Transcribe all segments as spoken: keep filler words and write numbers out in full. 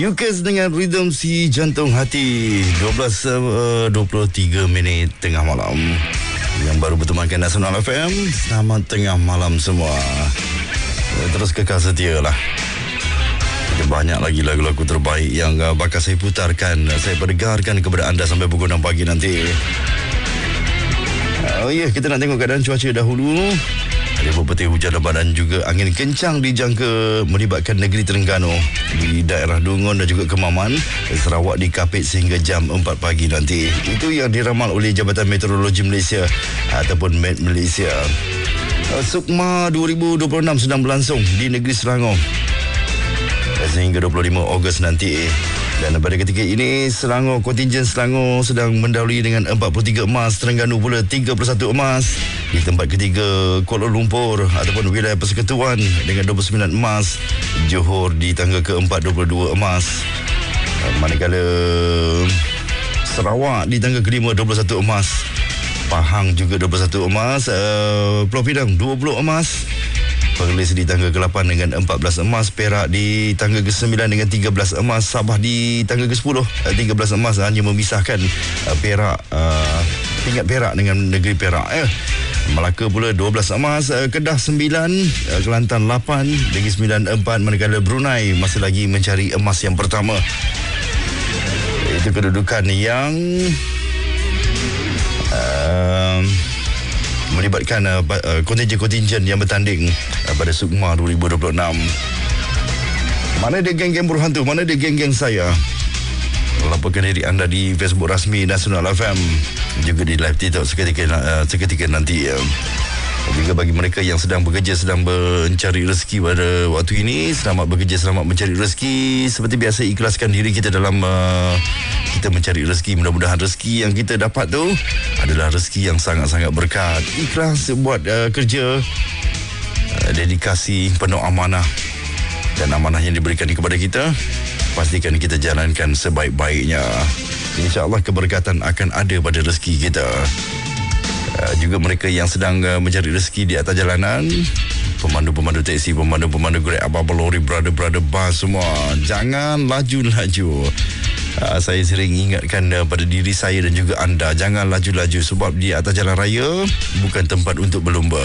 Yukes dengan Rhythm Si Jantung Hati. dua belas dua puluh tiga minit tengah malam. Yang baru bertemankan Nasional F M, selamat tengah malam semua. Terus kekal setia lah. Ada banyak lagi lagu-lagu terbaik yang uh, bakal saya putarkan, saya perdengarkan kepada anda sampai pukul enam pagi nanti. Uh, oh ya, yeah, kita nak tengok keadaan cuaca dahulu. Ada berpetir hujan lebat dan juga angin kencang dijangka melibatkan negeri Terengganu di daerah Dungun dan juga Kemaman, Sarawak dikapit sehingga jam empat pagi nanti. Itu yang diramal oleh Jabatan Meteorologi Malaysia ataupun Met Malaysia. Sukma dua ribu dua puluh enam sedang berlangsung di negeri Selangor sehingga dua puluh lima Ogos nanti. Dan pada ketika ini, Selangor, kontingen Selangor sedang mendahului dengan empat puluh tiga emas, Terengganu pula tiga puluh satu emas. Di tempat ketiga, Kuala Lumpur ataupun wilayah persekutuan dengan dua puluh sembilan emas. Johor di tangga keempat dua puluh dua emas. Manakala Sarawak di tangga kelima dua puluh satu emas. Pahang juga dua puluh satu emas. uh, Pulau Pinang dua puluh emas. Perlis di tangga ke lapan dengan empat belas emas. Perak di tangga ke sembilan dengan tiga belas emas. Sabah di tangga ke sepuluh tiga belas emas. Hanya memisahkan uh, Perak, uh, tingkat Perak dengan negeri Perak. Eh. Melaka pula dua belas emas. uh, Kedah sembilan, uh, Kelantan lapan, Negeri Sembilan empat. Manakala Brunei masih lagi mencari emas yang pertama. Itu kedudukan yang uh, melibatkan uh, uh, kontingen-kontingen yang bertanding uh, pada Sukma dua ribu dua puluh enam. Mana dia geng-geng buruh hantu? Mana dia geng-geng saya? Laporkan diri anda di Facebook rasmi Nasional F M, juga di live TikTok seketika, uh, seketika nanti. Uh. Juga bagi mereka yang sedang bekerja, sedang mencari rezeki pada waktu ini, selamat bekerja, selamat mencari rezeki. Seperti biasa, ikhlaskan diri kita dalam uh, kita mencari rezeki. Mudah-mudahan rezeki yang kita dapat tu adalah rezeki yang sangat-sangat berkat. Ikhlas buat uh, kerja, uh, dedikasi, penuh amanah, dan amanah yang diberikan kepada kita, pastikan kita jalankan sebaik-baiknya. InsyaAllah keberkatan akan ada pada rezeki kita. Uh, juga mereka yang sedang uh, mencari rezeki di atas jalanan, pemandu-pemandu teksi, pemandu-pemandu Grab, apa-apa lori, brother-brother bus semua, jangan laju-laju. Uh, saya sering ingatkan uh, pada diri saya dan juga anda, jangan laju-laju, sebab di atas jalan raya bukan tempat untuk berlumba.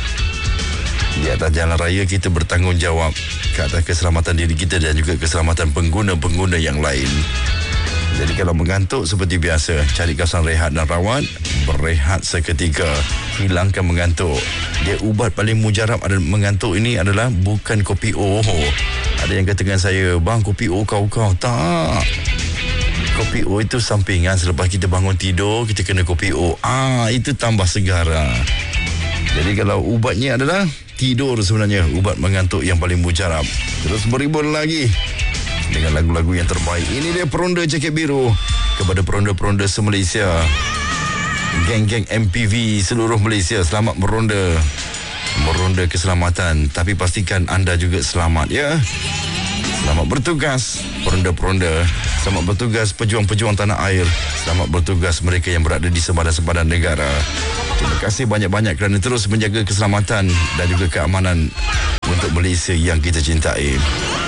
Di atas jalan raya kita bertanggungjawab ke atas keselamatan diri kita dan juga keselamatan pengguna-pengguna yang lain. Jadi kalau mengantuk, seperti biasa, cari kawasan rehat dan rawat, berehat seketika, hilangkan mengantuk. Dia ubat paling mujarab ada mengantuk ini adalah bukan kopi O. Ada yang katakan saya, bang, kopi O kau-kau. Tak. Kopi O itu sampingan selepas kita bangun tidur, kita kena kopi O. Ah, itu tambah segar. Jadi kalau ubatnya adalah tidur, sebenarnya ubat mengantuk yang paling mujarab. Terus beribun lagi dengan lagu-lagu yang terbaik. Ini dia Peronda Jaket Biru kepada peronda-peronda se-Malaysia, geng-geng M P V seluruh Malaysia. Selamat meronda, meronda keselamatan, tapi pastikan anda juga selamat, ya. Selamat bertugas peronda-peronda, selamat bertugas pejuang-pejuang tanah air, selamat bertugas mereka yang berada di sebadan-sebadan negara. Terima kasih banyak-banyak kerana terus menjaga keselamatan dan juga keamanan untuk Malaysia yang kita cintai.